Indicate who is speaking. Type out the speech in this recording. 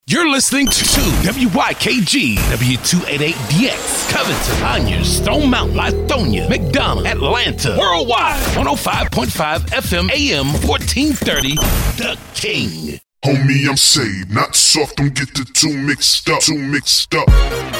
Speaker 1: You're listening to WYKG, W288DX, Covington, Conyers, Stone Mountain, Lithonia, McDonough, Atlanta, worldwide, 105.5 FM, AM 1430, The King.
Speaker 2: Homie, I'm saved, not soft, don't get the two mixed up.